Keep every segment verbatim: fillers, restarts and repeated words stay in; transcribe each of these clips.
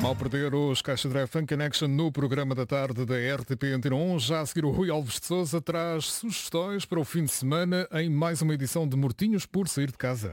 Mal perder os Caixa Drive Fun Connection no programa da tarde da R T P Antena um. Já a seguir o Rui Alves de Sousa traz sugestões para o fim de semana em mais uma edição de Mortinhos por Sair de Casa.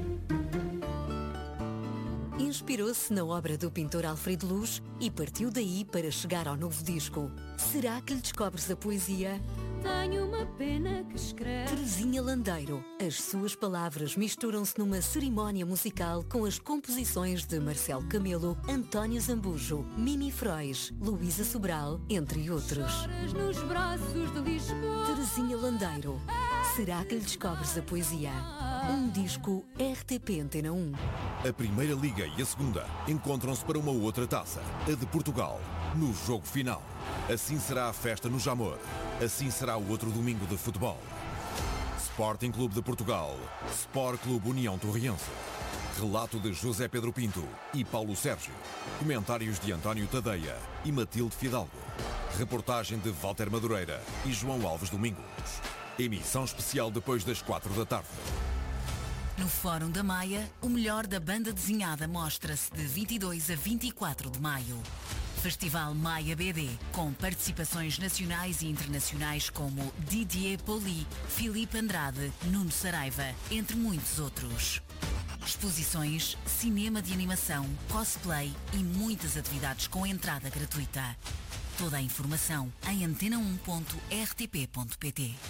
Inspirou-se na obra do pintor Alfredo Luz e partiu daí para chegar ao novo disco. Será que lhe descobres a poesia? Tenho uma pena que escreve. Terezinha Landeiro. As suas palavras misturam-se numa cerimónia musical com as composições de Marcelo Camelo, António Zambujo, Mimi Frois, Luísa Sobral, entre outros. Choras nos braços de Lisboa. Terezinha Landeiro. Será que lhe descobres a poesia? Um disco R T P Antena um. A Primeira Liga e a Segunda encontram-se para uma outra taça, a de Portugal, no jogo final. Assim será a festa no Jamor. Assim será o outro domingo de futebol. Sporting Clube de Portugal, Sport Clube União Torriense. Relato de José Pedro Pinto e Paulo Sérgio. Comentários de António Tadeia e Matilde Fidalgo. Reportagem de Walter Madureira e João Alves Domingos. Emissão especial depois das quatro da tarde. No Fórum da Maia, o melhor da banda desenhada mostra-se de vinte e dois a vinte e quatro de maio. Festival Maia B D, com participações nacionais e internacionais como Didier Poli, Filipe Andrade, Nuno Saraiva, entre muitos outros. Exposições, cinema de animação, cosplay e muitas atividades com entrada gratuita. Toda a informação em antena um ponto r t p ponto p t.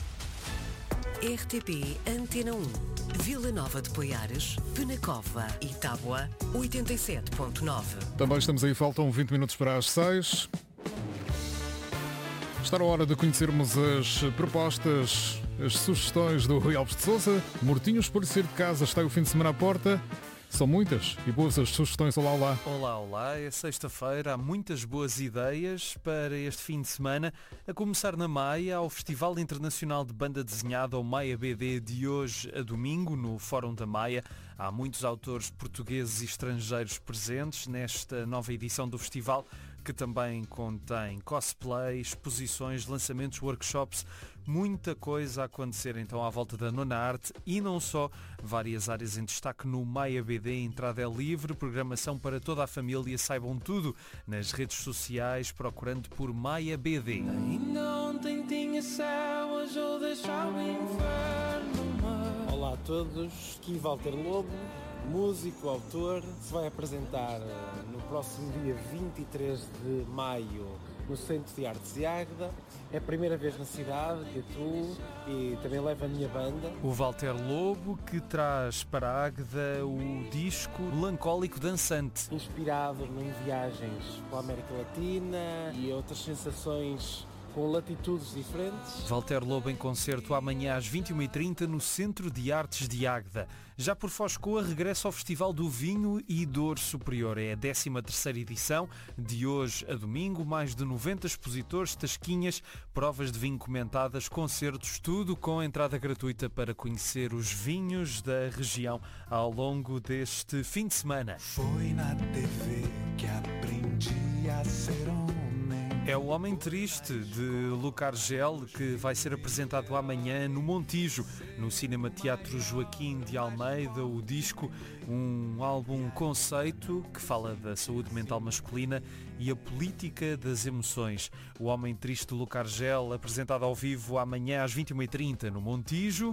R T P Antena um. Vila Nova de Poiares, Penacova e Tábua, oitenta e sete ponto nove. Também estamos aí, faltam vinte minutos para as seis. Está na hora de conhecermos as propostas, as sugestões do Rui Alves de Sousa. Mortinhos por Sair de Casa, está aí o fim de semana à porta. São muitas e boas as sugestões. Olá, olá. Olá, olá. É sexta-feira, há muitas boas ideias para este fim de semana. A começar na Maia, ao Festival Internacional de Banda Desenhada, o Maia B D, de hoje a domingo, no Fórum da Maia. Há muitos autores portugueses e estrangeiros presentes nesta nova edição do festival, que também contém cosplay, exposições, lançamentos, workshops, muita coisa a acontecer então à volta da nona arte e não só, várias áreas em destaque no Maia B D, entrada é livre, programação para toda a família, saibam tudo nas redes sociais procurando por Maia B D. Ainda ontem tinha céu, hoje eu deixava o inferno. Olá a todos, aqui Walter Lobo, músico, autor, se vai apresentar no próximo dia vinte e três de maio no Centro de Artes de Águeda. É a primeira vez na cidade que atuo e também levo a minha banda. O Walter Lobo, que traz para a Águeda o disco Melancólico Dançante. Inspirado em viagens pela América Latina e outras sensações com latitudes diferentes. Walter Lobo em concerto amanhã às vinte e uma e trinta no Centro de Artes de Águeda. Já por Foscoa regressa ao Festival do Vinho e Dor Superior. É a décima terceira edição, de hoje a domingo, mais de noventa expositores, tasquinhas, provas de vinho comentadas, concertos, tudo com entrada gratuita para conhecer os vinhos da região ao longo deste fim de semana. Foi na T V que aprendi a ser homem. É o Homem Triste, de Luca Argel, que vai ser apresentado amanhã no Montijo, no Cinema Teatro Joaquim de Almeida. O disco, um álbum conceito que fala da saúde mental masculina e a política das emoções. O Homem Triste, de Luca Argel, apresentado ao vivo amanhã às vinte e uma e trinta no Montijo.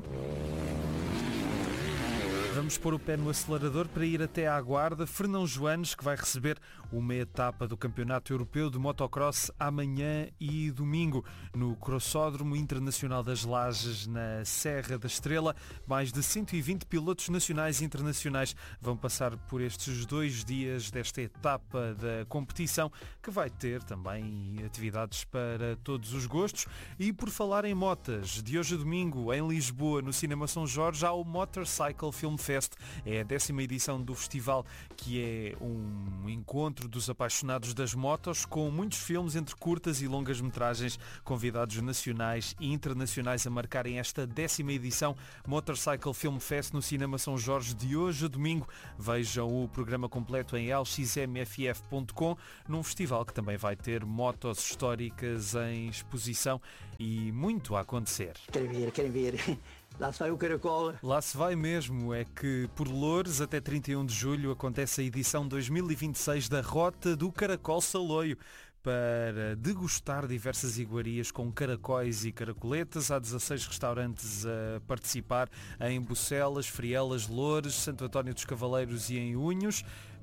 Vamos pôr o pé no acelerador para ir até à Guarda. Fernão Joanes, que vai receber uma etapa do Campeonato Europeu de Motocross amanhã e domingo no Crossódromo Internacional das Lajes, na Serra da Estrela. Mais de cento e vinte pilotos nacionais e internacionais vão passar por estes dois dias desta etapa da competição, que vai ter também atividades para todos os gostos. E por falar em motas, de hoje a domingo em Lisboa, no Cinema São Jorge, há o Motorcycle Film Fest. É a décima edição do festival, que é um encontro dos apaixonados das motos, com muitos filmes entre curtas e longas metragens, convidados nacionais e internacionais a marcarem esta décima edição. Motorcycle Film Fest no Cinema São Jorge, de hoje a domingo. Vejam o programa completo em l x m f f ponto com, num festival que também vai ter motos históricas em exposição e muito a acontecer. Querem ver, querem ver. Lá sai o caracol. Lá se vai mesmo, é que por Loures até trinta e um de julho acontece a edição dois mil e vinte e seis da Rota do Caracol Saloio, para degustar diversas iguarias com caracóis e caracoletas. Há dezasseis restaurantes a participar em Bucelas, Frielas, Loures, Santo António dos Cavaleiros e em Unhos.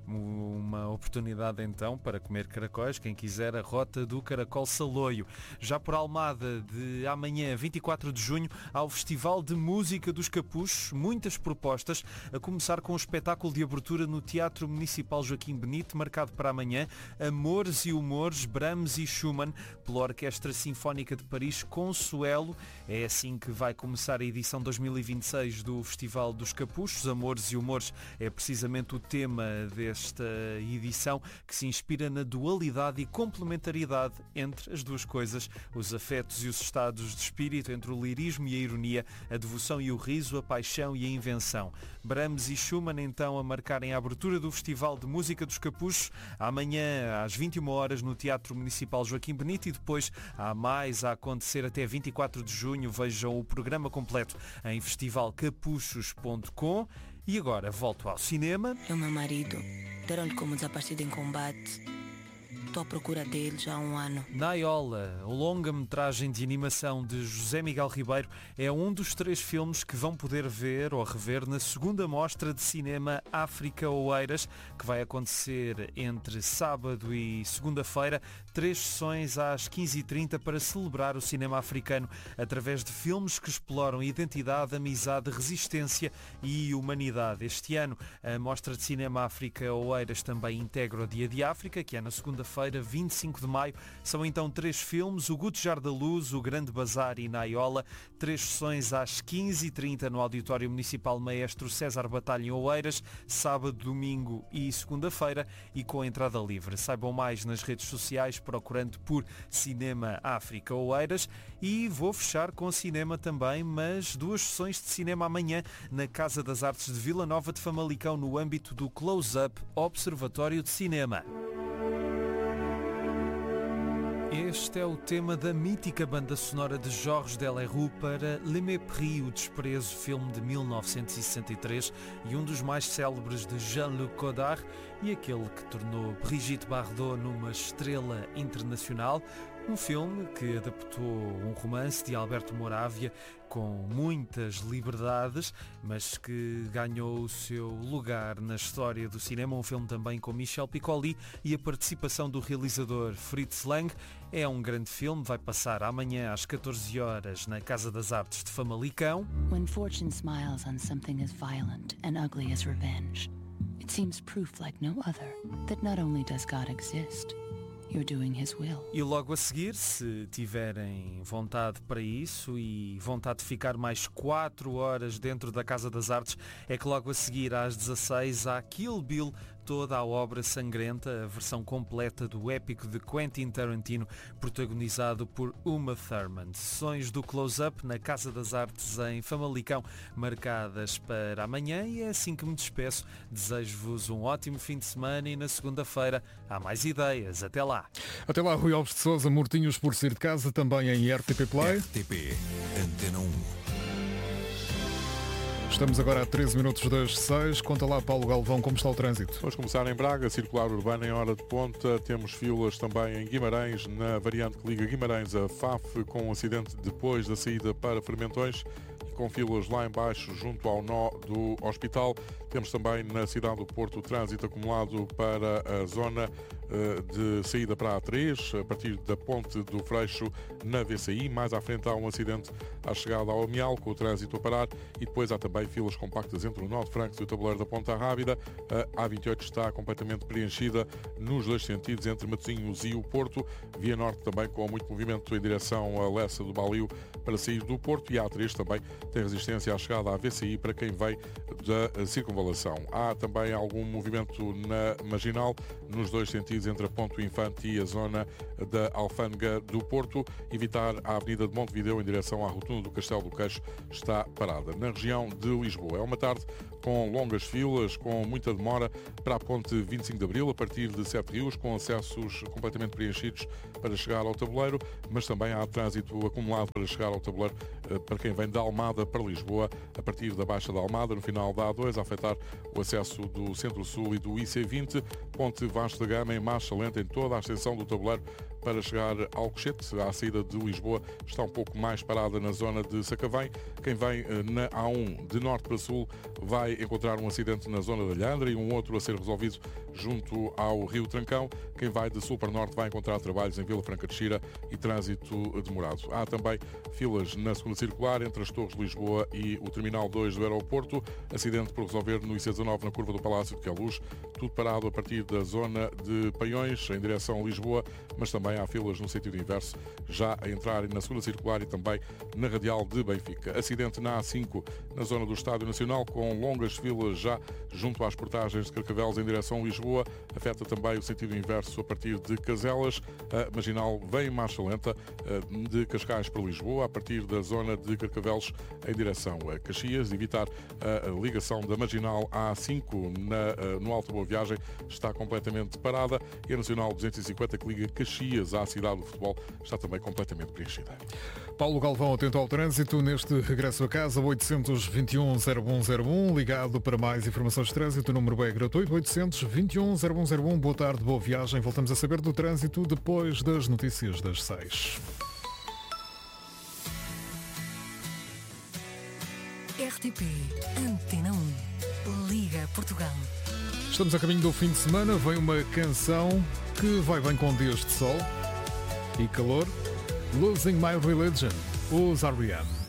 Uma oportunidade então para comer caracóis, quem quiser, a Rota do Caracol Saloio. Já por Almada, de amanhã, vinte e quatro de junho, há o Festival de Música dos Capuchos, muitas propostas, a começar com o espetáculo de abertura no Teatro Municipal Joaquim Benito, marcado para amanhã, Amores e Humores, Brahms e Schumann, pela Orquestra Sinfónica de Paris, Consuelo. É assim que vai começar a edição dois mil e vinte e seis do Festival dos Capuchos. Amores e Humores é precisamente o tema deste esta edição, que se inspira na dualidade e complementaridade entre as duas coisas, os afetos e os estados de espírito, entre o lirismo e a ironia, a devoção e o riso, a paixão e a invenção. Brahms e Schumann então a marcarem a abertura do Festival de Música dos Capuchos, amanhã às vinte e uma horas no Teatro Municipal Joaquim Benito, e depois há mais a acontecer até vinte e quatro de junho. Vejam o programa completo em festival capuchos ponto com. E agora volto ao cinema. É o meu marido. Deram-lhe como desaparecido em combate. Estou à procura dele já há um ano. Naiola, a longa-metragem de animação de José Miguel Ribeiro, é um dos três filmes que vão poder ver ou rever na segunda mostra de cinema África Oeiras, que vai acontecer entre sábado e segunda-feira. Três sessões às quinze e trinta para celebrar o cinema africano através de filmes que exploram identidade, amizade, resistência e humanidade. Este ano, a mostra de cinema África Oeiras também integra o Dia de África, que é na segunda-feira, vinte e cinco de maio. São então três filmes, o Gutejar da Luz, o Grande Bazar e Naiola. Três sessões às quinze e trinta no Auditório Municipal Maestro César Batalha em Oeiras, sábado, domingo e segunda-feira, e com entrada livre. Saibam mais nas redes sociais procurando por Cinema África Oeiras. E vou fechar com cinema também, mas duas sessões de cinema amanhã na Casa das Artes de Vila Nova de Famalicão, no âmbito do Close-Up Observatório de Cinema. Este é o tema da mítica banda sonora de Georges Delerue para Le Mépris, o Desprezo, filme de mil novecentos e sessenta e três, e um dos mais célebres de Jean-Luc Godard, e aquele que tornou Brigitte Bardot numa estrela internacional. Um filme que adaptou um romance de Alberto Moravia com muitas liberdades, mas que ganhou o seu lugar na história do cinema. Um filme também com Michel Piccoli e a participação do realizador Fritz Lang. É um grande filme, vai passar amanhã às catorze horas na Casa das Artes de Famalicão. When fortune smiles on something as violent and ugly as revenge, it seems proof like no other that not only does God exist, you're doing his will. E logo a seguir, se tiverem vontade para isso e vontade de ficar mais quatro horas dentro da Casa das Artes, é que logo a seguir às dezasseis há Kill Bill, toda a obra sangrenta, a versão completa do épico de Quentin Tarantino, protagonizado por Uma Thurman. Sessões do Close-Up na Casa das Artes em Famalicão, marcadas para amanhã, e é assim que me despeço. Desejo-vos um ótimo fim de semana e na segunda-feira há mais ideias. Até lá. Até lá, Rui Alves de Sousa, Mortinhos por sair de casa, também em R T P Play. R T P Antena um. Estamos agora a treze minutos das seis. Conta lá, Paulo Galvão, como está o trânsito. Vamos começar em Braga, circular urbana em hora de ponta. Temos filas também em Guimarães, na variante que liga Guimarães a Faf, com um acidente depois da saída para Fermentões, e com filas lá em baixo, junto ao nó do hospital. Temos também na cidade do Porto o trânsito acumulado para a zona de saída para a A três, a partir da ponte do Freixo, na V C I. Mais à frente há um acidente à chegada ao Amial, com o trânsito a parar, e depois há também filas compactas entre o nó de Francos e o tabuleiro da Ponta Rábida. A A vinte e oito está completamente preenchida nos dois sentidos, entre Matosinhos e o Porto. Via Norte também com muito movimento em direção a Lessa do Balio para sair do Porto, e a A três também tem resistência à chegada à V C I para quem vem da circunvalação circunvalação. Há também algum movimento na Marginal, nos dois sentidos, entre a Ponto Infante e a zona da Alfândega do Porto. Evitar a Avenida de Montevideo em direção à Rotunda do Castelo do Queixo está parada. Na região de Lisboa, é uma tarde com longas filas, com muita demora para a Ponte vinte e cinco de Abril, a partir de Sete Rios, com acessos completamente preenchidos para chegar ao tabuleiro, mas também há trânsito acumulado para chegar ao tabuleiro para quem vem da Almada para Lisboa, a partir da Baixa da Almada, no final da A dois, a afetar o acesso do Centro-Sul e do I C vinte, Ponte Vasco da Gama em marcha lenta em toda a extensão do tabuleiro para chegar ao Cochete. A saída de Lisboa está um pouco mais parada na zona de Sacavém. Quem vem na A um de norte para sul vai encontrar um acidente na zona da Leandra e um outro a ser resolvido junto ao Rio Trancão. Quem vai de sul para norte vai encontrar trabalhos em Vila Franca de Xira e trânsito demorado. Há também filas na segunda circular entre as Torres de Lisboa e o Terminal dois do aeroporto. Acidente por resolver no I C dezanove na curva do Palácio de Queluz. Tudo parado a partir da zona de Paiões em direção a Lisboa, mas também há filas no sentido inverso, já a entrarem na segunda circular e também na radial de Benfica. Acidente na A cinco, na zona do Estádio Nacional, com longas filas já junto às portagens de Carcavelos em direção a Lisboa. Afeta também o sentido inverso a partir de Caselas. A Marginal vem em marcha lenta de Cascais para Lisboa, a partir da zona de Carcavelos em direção a Caxias. Evitar a ligação da Marginal A cinco na, no Alto Boa Viagem está completamente parada, e a Nacional duzentos e cinquenta, que liga Caxias à cidade do futebol, está também completamente preenchida. Paulo Galvão atento ao trânsito neste regresso a casa. Oitocentos e vinte e um, zero um zero um, ligado para mais informações de trânsito. O número é gratuito, oitocentos e vinte e um, zero um zero um. Boa tarde, boa viagem. Voltamos a saber do trânsito depois das notícias das seis. R T P Antena um. Liga Portugal. Estamos a caminho do fim de semana. Vem uma canção que vai bem com dias de sol e calor. Losing My Religion, os R E M.